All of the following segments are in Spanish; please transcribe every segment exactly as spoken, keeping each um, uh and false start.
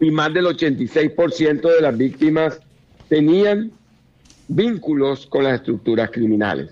y más del ochenta y seis por ciento de las víctimas tenían vínculos con las estructuras criminales.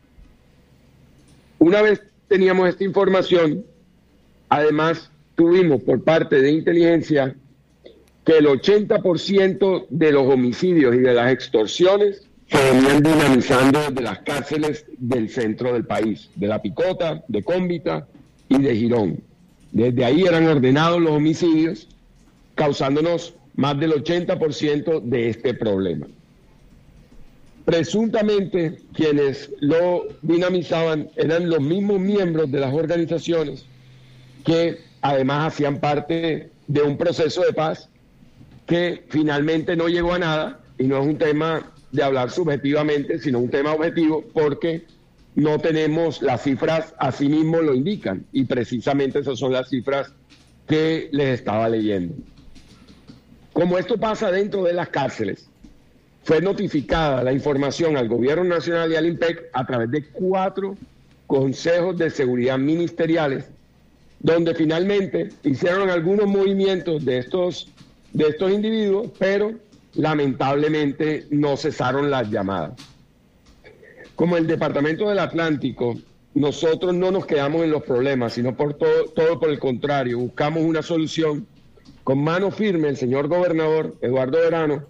Una vez teníamos esta información, además tuvimos por parte de inteligencia que el ochenta por ciento de los homicidios y de las extorsiones se venían dinamizando desde las cárceles del centro del país, de La Picota, de Cómbita y de Girón. Desde ahí eran ordenados los homicidios, causándonos más del ochenta por ciento de este problema. Presuntamente, quienes lo dinamizaban eran los mismos miembros de las organizaciones que además hacían parte de un proceso de paz que finalmente no llegó a nada, y no es un tema de hablar subjetivamente, sino un tema objetivo, porque no tenemos las cifras, así mismo lo indican, y precisamente esas son las cifras que les estaba leyendo. Como esto pasa dentro de las cárceles, fue notificada la información al Gobierno Nacional y al IMPEC a través de cuatro consejos de seguridad ministeriales, donde finalmente hicieron algunos movimientos de estos, de estos individuos, pero lamentablemente no cesaron las llamadas. Como el Departamento del Atlántico, nosotros no nos quedamos en los problemas, sino por todo, todo por el contrario, buscamos una solución. Con mano firme, el señor gobernador Eduardo Verano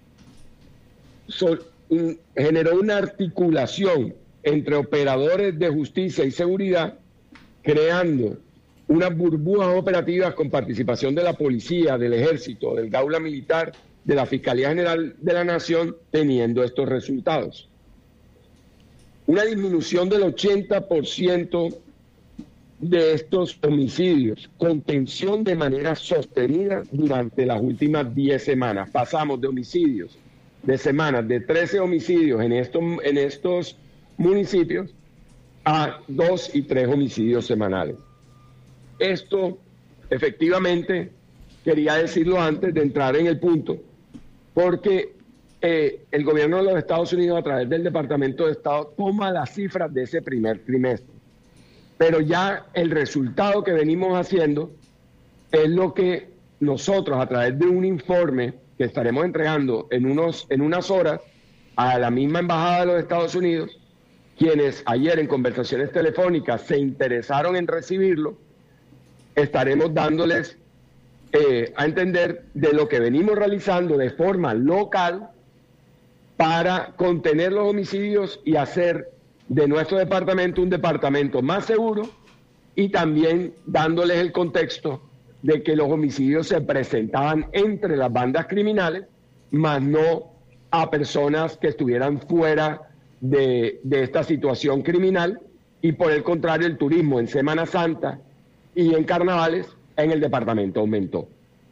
so, in, generó una articulación entre operadores de justicia y seguridad, creando unas burbujas operativas con participación de la policía, del ejército, del Gaula Militar, de la Fiscalía General de la Nación, teniendo estos resultados. Una disminución del ochenta por ciento de estos homicidios, contención de manera sostenida durante las últimas diez semanas. Pasamos de homicidios de semanas de trece homicidios en estos, en estos municipios a dos y tres homicidios semanales. Esto, efectivamente, quería decirlo antes de entrar en el punto, porque eh, el gobierno de los Estados Unidos, a través del Departamento de Estado, toma las cifras de ese primer trimestre. Pero ya el resultado que venimos haciendo es lo que nosotros, a través de un informe que estaremos entregando en, unos, en unas horas a la misma Embajada de los Estados Unidos, quienes ayer en conversaciones telefónicas se interesaron en recibirlo, estaremos dándoles eh, a entender de lo que venimos realizando de forma local para contener los homicidios y hacer de nuestro departamento un departamento más seguro, y también dándoles el contexto de que los homicidios se presentaban entre las bandas criminales, más no a personas que estuvieran fuera de, de esta situación criminal, y por el contrario el turismo en Semana Santa y en carnavales en el departamento aumentó.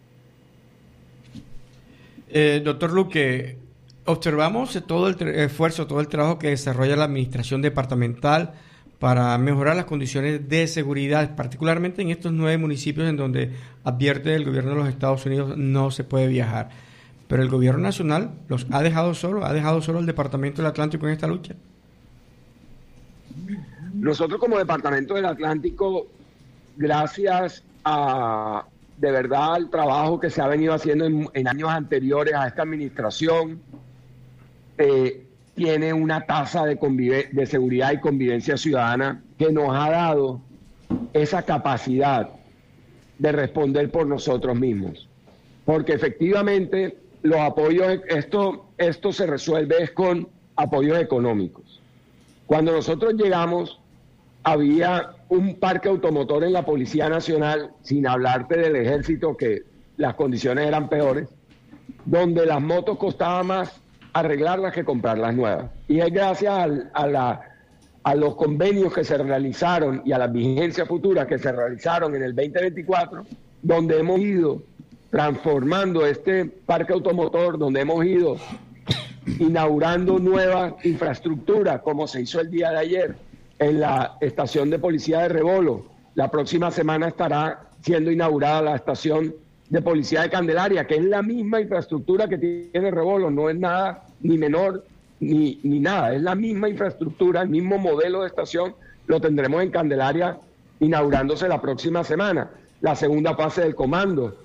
Eh, doctor Luque, observamos todo el esfuerzo, todo el trabajo que desarrolla la administración departamental para mejorar las condiciones de seguridad, particularmente en estos nueve municipios en donde advierte el gobierno de los Estados Unidos no se puede viajar. Pero el gobierno nacional los ha dejado solo, ha dejado solo el Departamento del Atlántico en esta lucha. Nosotros como Departamento del Atlántico, gracias a de verdad al trabajo que se ha venido haciendo en, en años anteriores a esta administración, eh, tiene una tasa de, convive- de seguridad y convivencia ciudadana que nos ha dado esa capacidad de responder por nosotros mismos. Porque efectivamente los apoyos, esto, esto se resuelve es con apoyos económicos. Cuando nosotros llegamos, había un parque automotor en la Policía Nacional, sin hablarte del Ejército, que las condiciones eran peores, donde las motos costaban más arreglarlas que comprarlas nuevas. Y es gracias al, a, la, a los convenios que se realizaron y a las vigencias futuras que se realizaron en el veinte veinticuatro, donde hemos ido transformando este parque automotor, donde hemos ido inaugurando nueva infraestructura, como se hizo el día de ayer en la estación de policía de Rebolo. La próxima semana estará siendo inaugurada la estación de policía de Candelaria, que es la misma infraestructura que tiene Rebolo, no es nada ni menor ni, ni nada, es la misma infraestructura, el mismo modelo de estación, lo tendremos en Candelaria inaugurándose la próxima semana. La segunda fase del comando